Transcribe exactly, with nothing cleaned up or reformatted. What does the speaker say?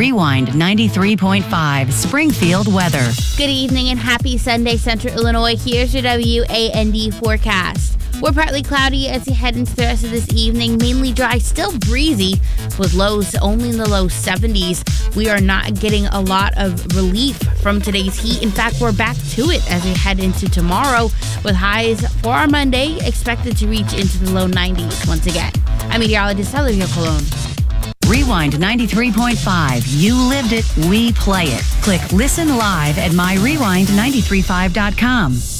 Rewind ninety-three point five Springfield weather. Good evening and happy Sunday, Central Illinois. Here's your W A N D forecast. We're partly cloudy as you head into the rest of this evening. Mainly dry, still breezy with lows only in the low seventies. We are not getting a lot of relief from today's heat. In fact, we're back to it as we head into tomorrow with highs for our Monday expected to reach into the low nineties once again. I'm meteorologist Olivia Colon. Rewind ninety-three point five. You lived it, we play it. Click listen live at my rewind nine three five dot com.